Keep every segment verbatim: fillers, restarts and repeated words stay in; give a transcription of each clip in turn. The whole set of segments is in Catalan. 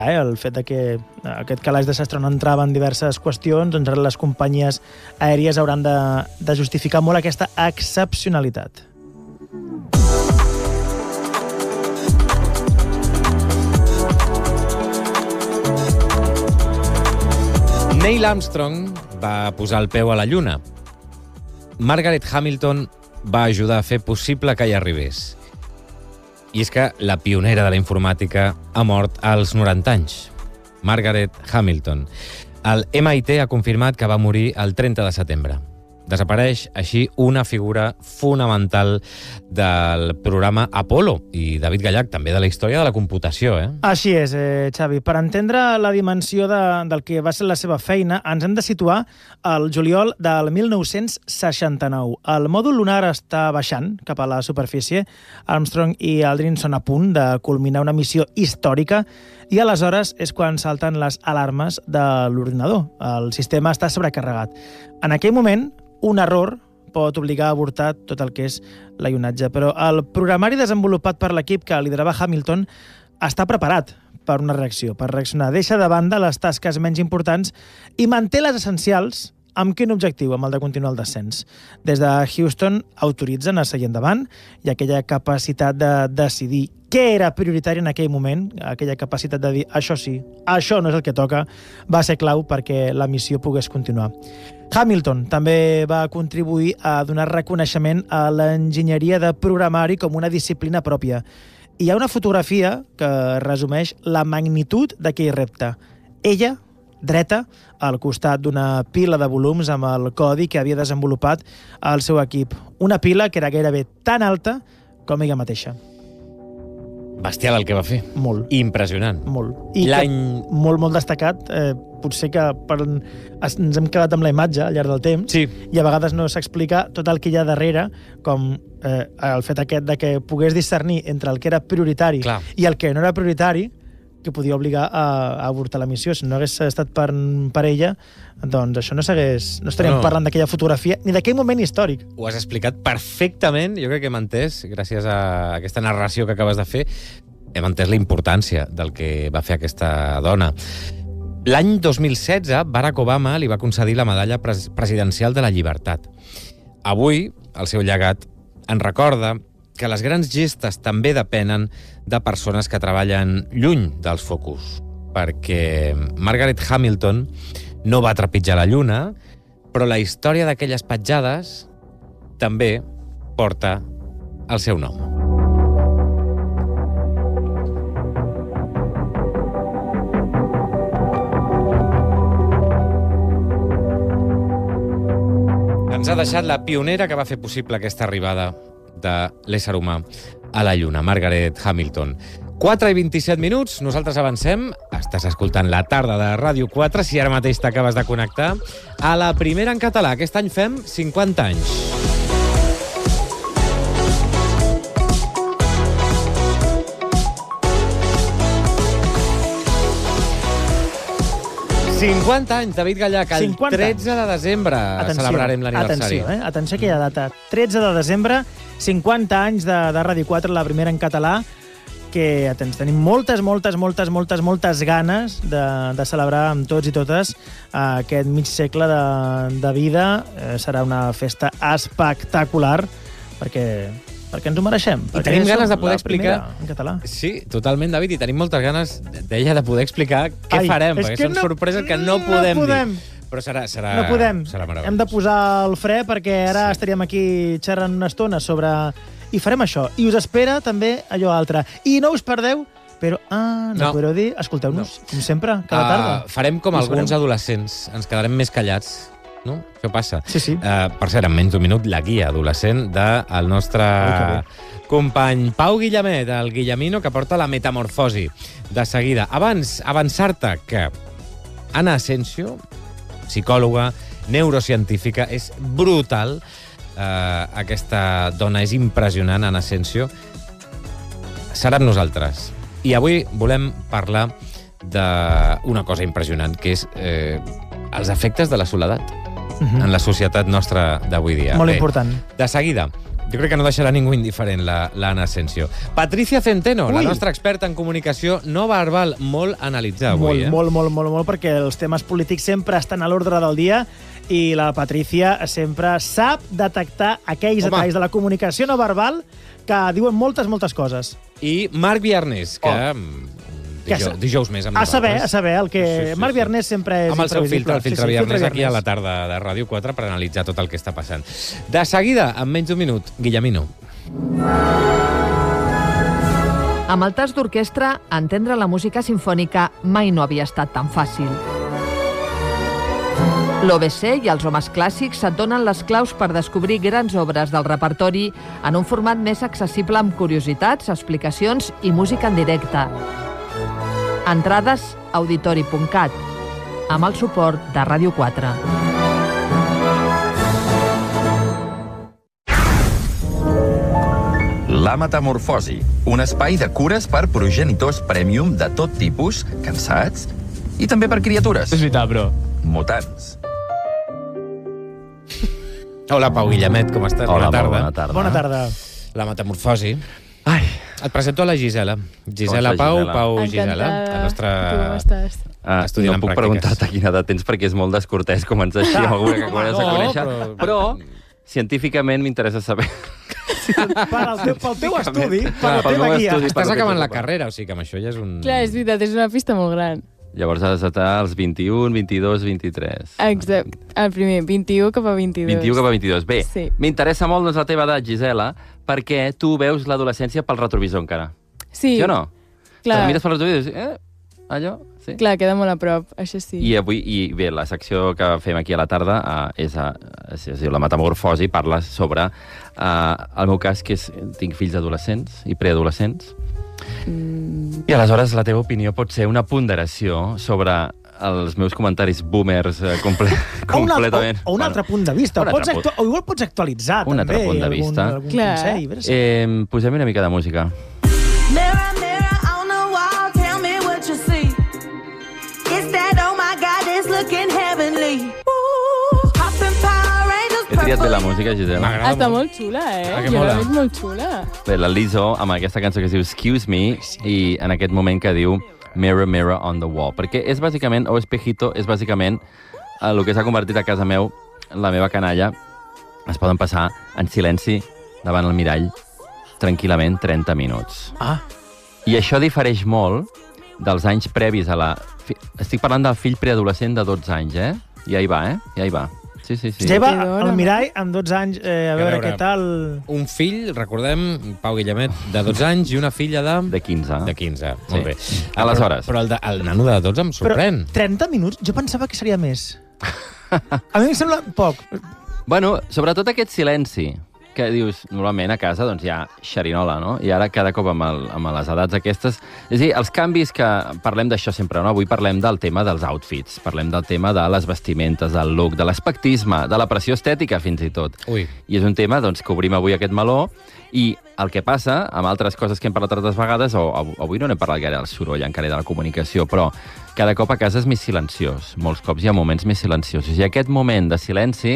Eh, el fet de que aquest calaix de sastre no entrava en diverses qüestions, doncs les companyies aèries hauran de, de justificar molt aquesta excepcionalitat. Neil Armstrong va posar el peu a la Lluna. Margaret Hamilton va ajudar a fer possible que hi arribés. I és que la pionera de la informàtica ha mort als noranta anys. Margaret Hamilton. El M I T ha confirmat que va morir el trenta de setembre. Desapareix així una figura fonamental del programa Apollo i David Gallach, també de la història de la computació. Eh? Així és, eh, Xavi. Per entendre la dimensió de, del que va ser la seva feina, ens hem de situar al juliol del mil nou-cents seixanta-nou. El mòdul lunar està baixant cap a la superfície. Armstrong i Aldrin són a punt de culminar una missió històrica i aleshores és quan salten les alarmes de l'ordinador. El sistema està sobrecarregat. En aquell moment, un error pot obligar a avortar tot el que és l'ionatge, però el programari desenvolupat per l'equip que liderava Hamilton està preparat per una reacció, per reaccionar. Deixa de banda les tasques menys importants i manté les essencials. Amb quin objectiu? Amb el de continuar el descens. Des de Houston autoritzen a seguir endavant i aquella capacitat de decidir què era prioritari en aquell moment, aquella capacitat de dir això sí, això no és el que toca, va ser clau perquè la missió pogués continuar. Hamilton també va contribuir a donar reconeixement a l'enginyeria de programari com una disciplina pròpia. I hi ha una fotografia que resumeix la magnitud d'aquell repte. Ella, dreta, al costat d'una pila de volums amb el codi que havia desenvolupat el seu equip. Una pila que era gairebé tan alta com ella mateixa. Bestial el que va fer. Molt. Impressionant. Molt. I l'any... molt, molt destacat. Eh, potser que per... ens hem quedat amb la imatge al llarg del temps sí. I a vegades no s'explica tot el que hi ha darrere, com eh, el fet aquest de que pogués discernir entre el que era prioritari Clar. I el que no era prioritari, que podia obligar a, a avortar la missió. Si no hagués estat per, per ella, doncs això no s'hagués... No estaríem no. parlant d'aquella fotografia ni d'aquell moment històric. Ho has explicat perfectament. Jo crec que hem entès, gràcies a aquesta narració que acabes de fer, hem entès la importància del que va fer aquesta dona. L'any dos mil setze, Barack Obama li va concedir la medalla pres- presidencial de la llibertat. Avui, el seu llegat ens recorda que les grans gestes també depenen de persones que treballen lluny dels focus, perquè Margaret Hamilton no va trepitjar la lluna, però la història d'aquelles petjades també porta el seu nom. Ens ha deixat la pionera que va fer possible aquesta arribada de l'ésser humà a la Lluna, Margaret Hamilton. quatre i vint-i-set minuts, nosaltres avancem. Estàs escoltant La Tarda de Ràdio quatre, si ara mateix t'acabes de connectar, a la primera en català. Aquest any fem cinquanta anys. cinquanta anys, David Gallach, el tretze de desembre atenció, celebrarem l'aniversari. Atenció, eh? Atenció que hi ha data. tretze de desembre, cinquanta anys de, de Ràdio quatre, la primera en català, que atens, tenim moltes, moltes, moltes, moltes, moltes ganes de, de celebrar amb tots i totes aquest mig segle de, de vida. Eh, serà una festa espectacular, perquè... perquè ens ho mereixem. I tenim ganes de poder explicar... en català. Sí, totalment, David, i tenim moltes ganes d'ella de poder explicar què Ai, farem, perquè són no, sorpreses que no podem, no podem dir. Però serà, serà, no podem. serà meravellós. Hem de posar el fre perquè ara sí. estaríem aquí xerrant una estona sobre... I farem això. I us espera també allò altre. I no us perdeu, però... Ah, no, no. podreu dir... Escolteu-nos, no. com sempre, cada uh, tarda. Farem com us alguns farem. adolescents. Ens quedarem més callats. No? Això passa. Sí, sí. Uh, per cert, en menys d'un minut, la guia adolescent del nostre company Pau Guillamet, el Guillemino, que porta la metamorfosi de seguida. Abans, avançar-te que Anna Asensio, psicòloga, neurocientífica, és brutal. Uh, aquesta dona és impressionant, Anna Asensio. Serà amb nosaltres. I avui volem parlar d'una cosa impressionant, que és eh, els efectes de la soledat. Uh-huh. En la societat nostra d'avui dia. Molt Bé, important. De seguida, Jo crec que no deixarà ningú indiferent l'Anna Asensio. Patricia Centeno, Ui. la nostra experta en comunicació no verbal, molt analitzada avui. Molt, eh? molt, molt, molt, molt, perquè els temes polítics sempre estan a l'ordre del dia i la Patricia sempre sap detectar aquells Home. detalls de la comunicació no verbal que diuen moltes, moltes coses. I Marc Viarnés, que... Oh. Dijous, dijous més amb a nosaltres. saber, a saber, el que sí, sí, Marc Viarnés sí. sempre és amb el seu filtre, el filtre sí, sí, Viarnés, filtre aquí a la tarda de Ràdio quatre per analitzar tot el que està passant. De seguida, en menys d'un minut, Guillemino. Amb el tas d'orquestra, entendre la música sinfònica mai no havia estat tan fàcil. L'O B C i els homes clàssics et donen les claus per descobrir grans obres del repertori en un format més accessible amb curiositats, explicacions i música en directe. Entrades auditori punt cat, amb el suport de Ràdio quatre. La Metamorfosi, un espai de cures per progenitors premium de tot tipus, cansats, i també per criatures. És veritat, bro. Mutants. Hola, Pau Guillemet, com estàs? Hola, bona tarda. bona tarda. Bona tarda. La Metamorfosi. Ai. Et presento a la Gisela. Gisela Pau, Gisela? Pau Gisela. La nostra... Tu com estàs? Ah, no puc preguntar-te quina edat tens perquè és molt descortès començar així amb alguna que comences a conèixer. Però, però científicament m'interessa saber... Per al teu, pel teu estudi, per la pel teva guia. Estudi, Estàs acabant la carrera, o sigui que amb això ja és un... Clar, és veritat, és una pista molt gran. Llavors has d'estar als vint-i-un, vint-i-dos, vint-i-tres. Exacte. El primer, vint-i-u cap a vint-i-dos. vint-i-u cap a vint-i-dos. Bé, sí. M'interessa molt doncs, la teva edat, Gisela, perquè tu veus l'adolescència pel retrovisor encara. Sí. Sí o no? Clar. Te mires pel retrovisor i dius, eh, allò... Sí. Clar, queda molt a prop, això sí. I avui, i bé, la secció que fem aquí a la tarda uh, és, a, és, és la metamorfosi, parla sobre, uh, el meu cas, que és, tinc fills adolescents i preadolescents, mm. i aleshores la teva opinió pot ser una ponderació sobre els meus comentaris boomers uh, comple completament... O un, altre, o un altre punt de vista, o, pots punt... o igual pots actualitzar, un també. Un altre punt de vista. Algun, algun consell. Eh, posem una mica de música. He triat bé la música, Gisela. Està molt xula, eh? Ah, jo l'he vist molt xula. Bé, la Lizzo, amb aquesta cançó que es diu Excuse Me, i en aquest moment que diu Mirror, Mirror on the Wall. Perquè és bàsicament, o Espejito, és bàsicament el que s'ha convertit a casa meu, la meva canalla. Es poden passar en silenci davant el mirall tranquil·lament trenta minuts. Ah. I això difereix molt dels anys previs a la... Estic parlant del fill preadolescent de dotze anys, eh? Ja hi va, eh? Ja hi va. Sí, sí, sí. Ja va al mirall amb dotze anys, eh, a, a veure, veure què tal... Un fill, recordem, Pau Guillemet, de dotze anys i una filla de... De quinze. De quinze, sí. Molt bé. Aleshores. Però, però el, de, el nano de dotze em sorprèn. Però trenta minuts? Jo pensava que seria més. A mi em sembla poc. Bueno, sobretot aquest silenci, que dius, normalment a casa doncs, hi ha xerinola, no? I ara cada cop amb, el, amb les edats aquestes... És a dir, els canvis que... Parlem d'això sempre, no? Avui parlem del tema dels outfits, parlem del tema de les vestimentes, del look, de l'aspectisme, de la pressió estètica, fins i tot. Ui. I és un tema doncs, que obrim avui aquest meló, i el que passa, amb altres coses que hem parlat altres vegades, o avui no n'hem parlat gaire del soroll encara de la comunicació, però cada cop a casa és més silenciós. Molts cops hi ha moments més silenciosos. I aquest moment de silenci,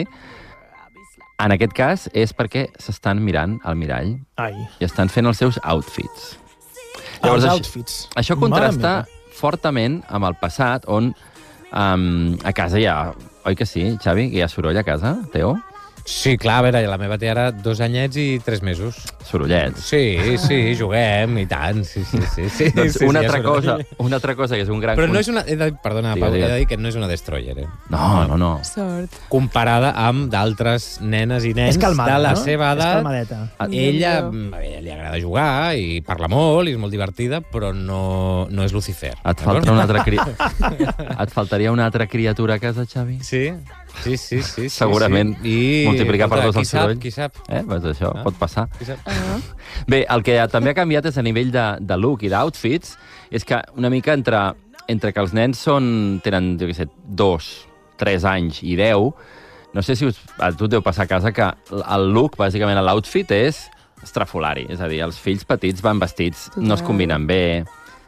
en aquest cas, és perquè s'estan mirant al mirall Ai. i estan fent els seus outfits. Llavors, els outfits. Això, això contrasta fortament amb el passat, on um, a casa hi ha... Oi que sí, Xavi, que hi ha soroll a casa, Teo? Sí, clar, a veure, la meva té ara dos anyets i tres mesos. Sorollets. Sí, sí, juguem i tant, sí, sí, sí. sí doncs sí, una, sí, altra cosa, una altra cosa que és un gran... Però no és una... He de, perdona, digue, Pau, digue. he de dir que no és una destroyer, eh? No, no, no. Sort. Comparada amb d'altres nenes i nens calmada, de la no? seva edat. És calmadeta. Ella, a ella li agrada jugar i parla molt i és molt divertida, però no, no és Lucifer. Et, falta una altra cri... Et faltaria una altra criatura a casa, Xavi? Sí, sí, sí. sí segurament. Sí. I, multiplicar per dos el soroll. Qui sap, qui sap. Eh? Pues això ah. pot passar. Ah. Bé, el que també ha canviat és a nivell de, de look i d'outfits, és que una mica entre, entre que els nens són, tenen, jo què sé, dos, tres anys i deu, no sé si us, a tu et deu passar a casa que el look, bàsicament l'outfit, és estrafolari. És a dir, els fills petits van vestits, no es combinen bé,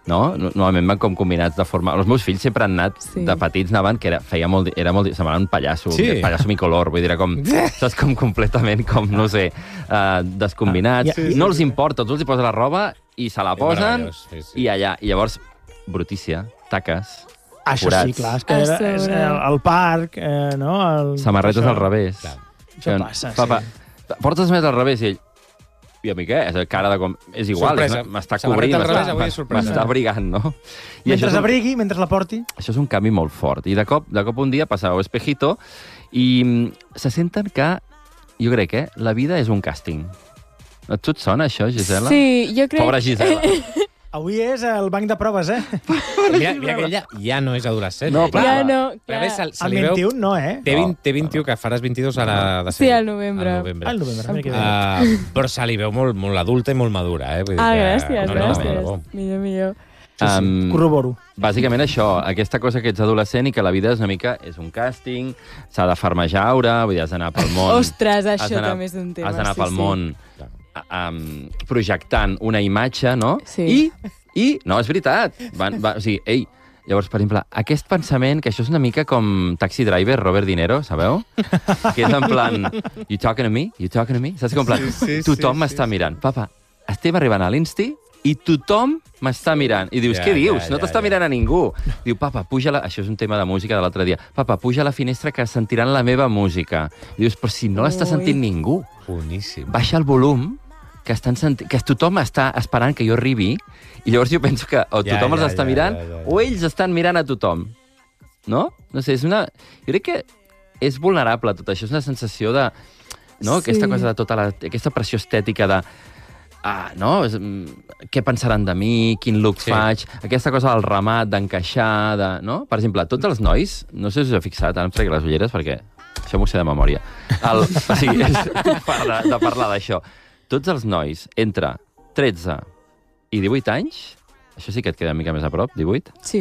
no? Normalment van com combinats de forma... Els meus fills sempre han anat, Sí. de petits anaven, que era, feia molt, era molt... Semblava un pallasso, Sí. un pallasso bicolor, vull dir, era com... Saps, com completament, com, no sé, uh, descombinats. Ah, ja- no els importa, tu els hi poses la roba i se la És posen meravellós, sí, sí. i allà. I llavors, brutícia, taques, Això forats, sí, clar, és que A era, és, sobre. el, el parc, eh, no? El, samarretes això, al revés. Clar. Això Que, passa, Papa, sí. portes les samarretes al revés i ell... I a mi què? És el cara de com... És igual, Sorpresa. és- m'està Samarreta cobrint, al revés, m'està- avui és sorpresa. m'està abrigant, no? I Mentre això és, un, s'abrigui, mentre la porti... això és un canvi molt fort. I de cop, de cop un dia passàveu espejito i mm, se senten que, jo crec, eh, la vida és un càsting. A tu et sona això, Gisela? Sí, jo crec... Pobra Gisela. Avui és el banc de proves, eh? Mira, mira que ella ja no és adolescent. No, eh? clar. Ja no, Però clar. bé, se, se El li veu... vint-i-un no, eh? Té, vint, té No, vint-i-u, que faràs vint-i-dos ara de Sí, al novembre. Al novembre. Al novembre, mira que bé. Uh, però se li veu molt, molt adulta i molt madura, eh? Vull dir Ah, que- gràcies, no, no, gràcies. no, no. Millor, millor. Sí, sí, Um, corroboro. Bàsicament això, aquesta cosa que ets adolescent i que la vida és una mica... És un càsting, s'ha de farmejaure, vull dir, has d'anar pel món... Ostres, has això d'anar- també és un tema. Has d'anar sí, pel sí. món um, projectant una imatge, no? Sí. I, i no, és veritat. Van, va, o sigui, ei, llavors, per exemple, aquest pensament, que això és una mica com Taxi Driver, Robert De Niro, sabeu? Que és en plan, you talking to me? You talking to me? Saps com en plan, Sí, sí, tothom sí, m'està sí, mirant. Papa, estem arribant a l'Insti i tothom m'està mirant. I dius, Ja, què dius? ja, No ja, t'està ja. mirant a ningú. Diu, papa, puja la... Això és un tema de música de l'altre dia. Papa, puja a la finestra que sentiran la meva música. I dius, però si no l'està Ui. sentint ningú. Boníssim. Baixa el volum, que, estan senti... que tothom està esperant que jo arribi, i llavors jo penso que o Ja, tothom ja, els està ja, mirant, ja, ja, ja. o ells estan mirant a tothom. No? No sé, és una... Jo crec que és vulnerable tot això, és una sensació de... No? Sí. Aquesta cosa de tota la... Aquesta pressió estètica de... Ah, no? És, mm, què pensaran de mi? Quin look Sí. sí. faig? Aquesta cosa del ramat, d'encaixar, de... No? Per exemple, tots els nois, no sé si us heu fixat, ara em trec les ulleres perquè això m'ho sé de memòria. El, o sigui, és, parla, de parlar d'això. Tots els nois entre tretze i divuit anys, això sí que et queda una mica més a prop, divuit, Sí.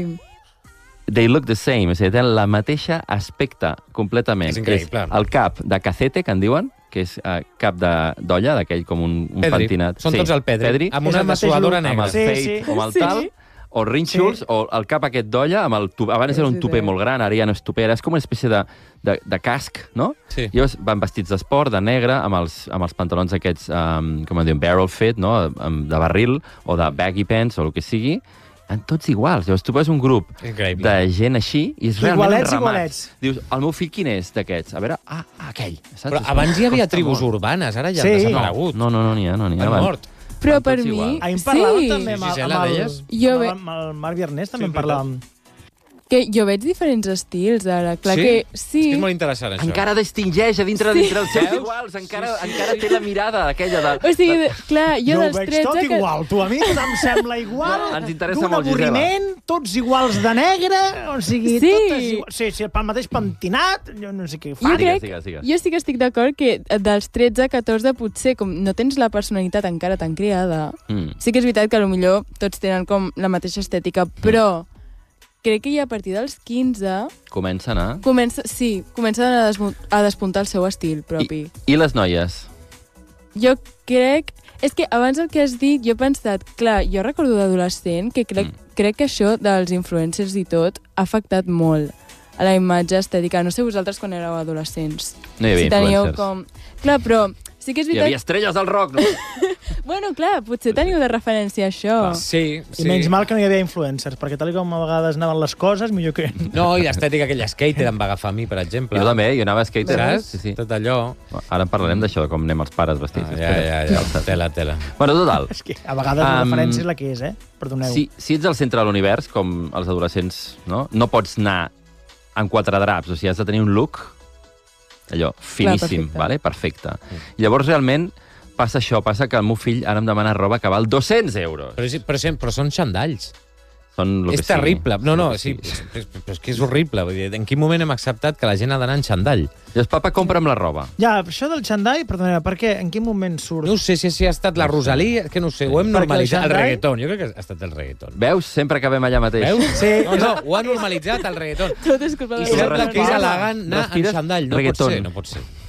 they look the same, o sigui, tenen la mateixa aspecte completament. És increïble. És el cap de cacete, que en diuen, que és uh, cap de- d'olla, d'aquell com un, un Pedri. pentinat. Són tots el pedri, pedri amb És una el mateix dessuadora look. amb negra. el Sí, fade sí. o amb el Sí. tal, o rínxols, Sí. o el cap aquest d'olla, amb el tub... Abans era un Sí, tupé sí. molt gran, ara ja no és tupé, ara és com una espècie de, de, de casc, no? Sí. I llavors van vestits d'esport, de negre, amb els, amb els pantalons aquests, um, com en diuen, barrel fit, no? Amb- de barril, o de baggy pants, o el que sigui, en tots iguals. Llavors tu veus un grup Increïble. de gent així i és realment Igualets, un ramat. igualets. Dius, el meu fill quin és d'aquests? A veure, ah, ah aquell. Saps? Però És abans com- hi havia costa tribus molt. urbanes, ara ja Sí. han desaparegut. No, no, no n'hi ha, no n'hi ha. Han Van- mort. Però Van per tots mi... igual. Ahir en parlàvem sí. també amb, el- Gisela, amb, el, deies? Jo amb, ve- el, amb el Marc Viernès, també Sí, en parlàvem. Que jo veig diferents estils ara. Clar Sí? que És sí. que és molt interessant, això. Encara distingeix a dintre, Sí. dintre els seus Veus? iguals, encara, Sí, sí, encara sí. té la mirada aquella de... O sigui, de, clar, jo, Jo ho dels veig tretze... tot que... igual. Tu a mi tot em sembla igual. No, ens interessa d'un molt, Gisela. avorriment, tots iguals de negre, o sigui, Sí. totes iguals. Sí, sí, el mateix pentinat, jo no sé què fa. Jo Digues, crec, digues, digues. jo sí que estic d'acord que dels tretze a catorze potser com no tens la personalitat encara tan creada, Mm. sí que és veritat que potser tots tenen com la mateixa estètica, però crec que ja a partir dels quinze Comencen a... comença, sí, comencen a, desmu- a despuntar el seu estil propi. I, I les noies? Jo crec... És que abans el que has dit, jo he pensat, clar, jo recordo d'adolescent que crec, Mm. crec que això dels influencers i tot ha afectat molt a la imatge estètica. No sé vosaltres quan éreu adolescents. No hi havia si teníeu influencers. com... Clar, però sí que és Hi veritat... havia estrelles del rock, no? Bueno, clar, potser teniu de referència això. Sí, I sí. menys mal que no hi havia influencers, perquè tal com a vegades anaven les coses, millor que... No, i l'estètica aquella skater em va agafar a mi, per exemple. Jo també, jo anava a skater. Saps? Sí, sí. Tot allò. Ara en parlarem d'això, de com anem els pares vestits. Ah, ja, ja, ja. Tela, tela. Bueno, total. És que a vegades la Um, referència és la que és, eh? Perdoneu. Si, si ets al centre de l'univers, com els adolescents, no? No pots anar en quatre draps, o sigui, has de tenir un look allò, finíssim, perfecte. vale? Perfecte. Llavors, realment, passa això, passa que el meu fill ara em demana roba que val dos-cents euros. Però, és- però, sem- però són xandalls. Són lo És que sigui. terrible. No, no, Lo que sí, sigui. però, però és que és horrible. Vull dir, en quin moment hem acceptat que la gent ha d'anar en xandall? Llavors, papa, compra'm la roba. Ja, això del xandall, perdoneu, per què? En quin moment surt? No ho sé si, si ha estat la Rosalía, és que no ho sé, ho hem Perquè el normalitzat. El xandall- reggaeton, jo crec que ha estat el reggaeton. Veus? Sempre acabem allà mateix. Veus? Sí. No, no, ho ha normalitzat el reggaeton. Tot és culpa I de Sí, sembla que és respira. elegant anar en Respires xandall. No reggaeton. pot ser, no pot ser.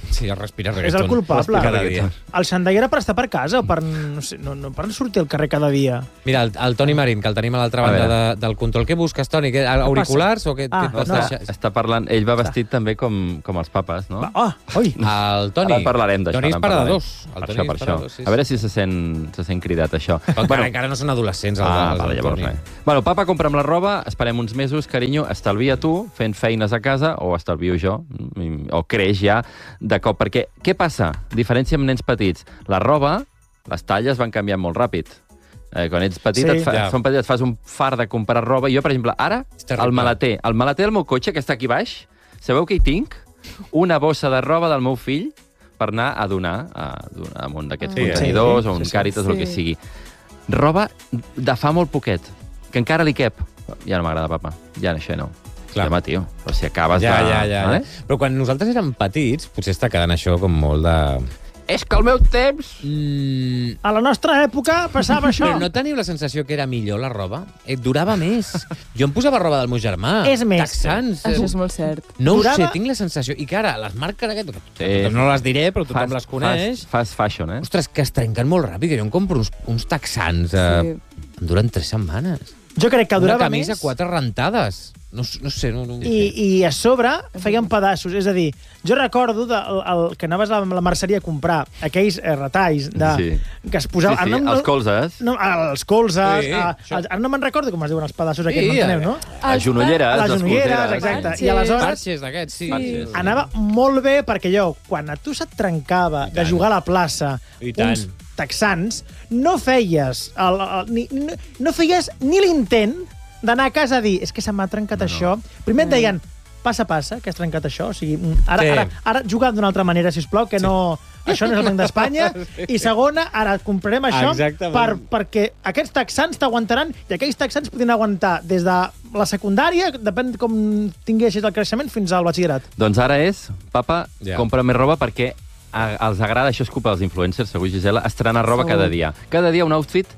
Sí, el respira És reggaeton. el culpable. Cada dia. El xandall era per estar per casa o per, no sé, no, no, per sortir al carrer cada dia? Mira, el, el Toni Marín, que el tenim a l'altra A banda veure. de, del control. Què busques, Toni? Què, auriculars o què, Ah, què et pots no. deixar? Està parlant... Ell va vestit també com, com els papes, no? Va, oh, oi! El Toni. Ara en parlarem d'això. Toni és ara en pare de parlarem. dos. El Per Toni això, és per pare això. de dos, sí, A veure si se sent, se sent cridat, això. Però encara, encara no són adolescents, els, Ah, els vale, del llavors Toni. res. Bueno, papa, compra'm la roba, esperem uns mesos, carinyo, estalvia tu fent feines a casa, o estalvio jo, o creix ja de cop. Perquè què passa? Diferència amb nens petits. La roba, les talles van canviant molt ràpid. Eh, quan ets petit, Sí. et fa, Ja. són petits, et fas un far de comprar roba. Jo, per exemple, ara, És terrible. el maleter, el maleter del meu cotxe, que està aquí baix, sabeu què hi tinc? Una bossa de roba del meu fill per anar a donar a, a un d'aquests Sí, contenidors sí, o un sí, sí. Càritas o el que Sí. sigui. Roba de fa molt poquet, que encara li cap. Ja no m'agrada, papa. Ja això no. Clar. Home, tio, però si acabes Ja, de... ja, ja, Vale? ja. Però quan nosaltres érem petits, potser està quedant això com molt de... És que al meu temps... Mm, A la nostra època passava això. però no teniu la sensació que era millor la roba? Eh, durava més. Jo em posava roba del meu germà. És més. Texans. Això és molt cert. No ho Durava- sé, tinc la sensació. I que ara, les marques aquestes, que Sí. totes no les diré, però tothom les coneix. Fast, fast fashion, eh? Ostres, que es trenquen molt ràpid. Jo em compro uns, uns texans. Eh, Sí. em duren tres setmanes. Jo crec que Una durava camisa, més quatre rentades. No, no sé. No, no... i, i a sobre feien pedaços. És a dir, jo recordo de, el, el, que anaves a la merceria a comprar aquells eh, retalls de, Sí. que es posava... Sí, sí, ara no- els colzes. No, els colzes, Sí, a, això. a, ara no me'n recordo com es diuen els pedaços Sí, aquests, m'enteneu, no? A genolleres, A les les genolleres, colzeres. exacte. I Sí. aleshores Parxes d'aquests, sí. Sí. anava molt bé perquè jo, quan a tu se't trencava I de tant. jugar a la plaça I tant. uns texans, no feies, el, el, ni, no, no feies ni l'intent d'anar a casa a dir és que se m'ha trencat no, això. Primer et deien, passa, passa, que has trencat això. O sigui, mm, ara, Sí. ara, ara juga d'una altra manera, sisplau, que no... Això no és el Banc d'Espanya. I segona, ara et comprarem això Exactament. per, perquè aquests texans t'aguantaran i aquells texans podien aguantar des de la secundària, depèn com tinguessis el creixement, fins al batxillerat. Doncs ara és, papa, Ja. compra més roba perquè a, els agrada, això és culpa dels influencers, segur, Gisela, estrenar roba Segur. cada dia. Cada dia un outfit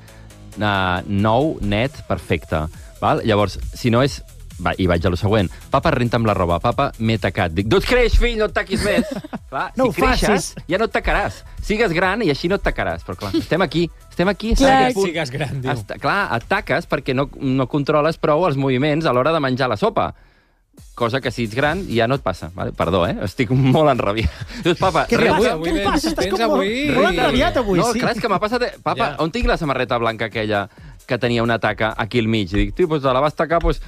uh, nou, net, perfecte. Val? Llavors, si no és... Va, i vaig a lo següent. Papa, renta'm la roba. Papa, m'he tacat. Dic, doncs creix, fill, no et taquis més. Clar, No si ho creixes, facis. ja no et tacaràs. Sigues gran i així no et tacaràs. Però clar, estem aquí. Estem aquí. Clar, estem en aquest punt. Sigues gran, diu. Està, clar, et taques perquè no, no controles prou els moviments a l'hora de menjar la sopa. Cosa que si ets gran ja no et passa. Vale? Perdó, eh? Estic molt enrabiat. Dius, papa, Què Re, et avui- passa? avui Què et vens- passa? Estàs vens com molt, avui- molt enrabiat avui, no, sí. clar, és que m'ha passat... Papa, Ja. on tinc la samarreta blanca aquella que tenia una taca aquí al mig? I dic, tio, doncs te la vas tacar, doncs...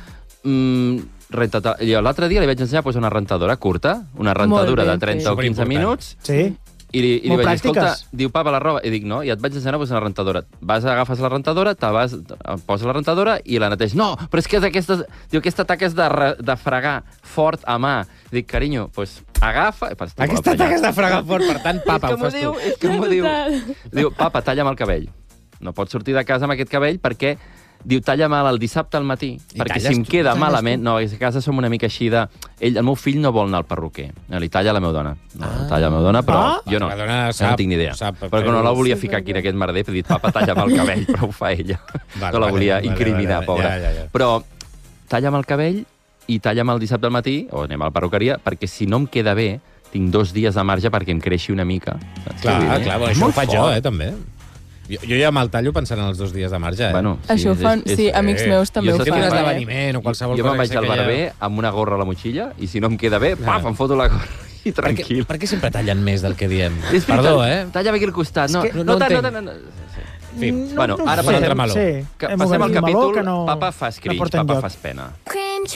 Mm, renta I l'altre dia li vaig ensenyar doncs, una rentadora curta, una rentadora bé, de trenta sí. o quinze Superimportant. minuts, Sí. i li, i li Molt vaig dir, escolta, pràctiques. diu, papa, la roba. I dic, no, i et vaig ensenyar doncs, una rentadora. Vas, agafes la rentadora, te vas, poses la rentadora i la neteges. No, però és que és aquesta, diu, aquesta taca és de, re- de fregar fort a mà. Dic, carinyo, doncs agafa... Aquesta taca és de fregar fort, per tant, papa, és ho que m'ho fas diu, tu. és que m'ho diu. Total. Diu, papa, talla'm el cabell. No pots sortir de casa amb aquest cabell perquè... Diu, talla mal el dissabte al matí, I perquè talles si em tu, queda talles malament... tu. No, és que a casa som una mica així de... Ell, el meu fill no vol anar al perruquer. No, li talla la meva dona. No, Ah. talla la meva dona, però Ah. jo no. La dona Jo sap, no tinc ni idea. sap, però que no la volia Sí, ficar aquí en perquè- aquest merder, he dit, papa, talla'm el cabell, però ho fa ella. Vale, no la vale, volia vale, incriminar, vale, pobra. ja, ja, ja. Però talla'm el cabell i talla'm el dissabte al matí, o anem a la perruqueria, perquè si no em queda bé, tinc dos dies de marge perquè em creixi una mica. Saps què Clar, vull dir? clar, bueno, És això ho molt faig jo, fort. eh, també. Jo, jo ja me'l tallo pensant en els dos dies de marge, eh? Bueno, Això ho fan, és- sí, és- amics meus també Jo ho saps Jo què tinc un fan. faig? eh? esdeveniment o qualsevol Jo cosa me'n vaig que sé al que ja- barber amb una gorra a la motxilla i si no em queda bé, paf, em foto la gorra i Per què, tranquil. per què sempre tallen més del que diem? És veritat, Perdó, eh? Talla-me aquí al costat. No, És que no, no no, tant, no, entenc. tant, no, no. Sí. fi. No, Bueno, no ho ara sé. passem- altre meló. Sí, Que hem passem obert al un meló capítol que no, Papa fas no cringe, porta Papa enlloc. fas pena.